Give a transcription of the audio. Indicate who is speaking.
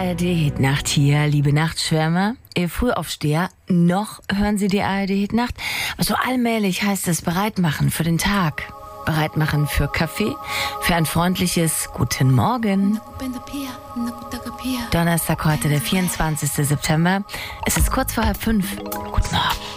Speaker 1: ARD-Hitnacht hier, liebe Nachtschwärmer. Ihr Frühaufsteher, noch hören Sie die ARD-Hitnacht. Aber so allmählich heißt es bereitmachen für den Tag. Bereitmachen für Kaffee, für ein freundliches Guten Morgen. Donnerstag heute, der 24. September. Es ist kurz vor 5:30. Guten Morgen.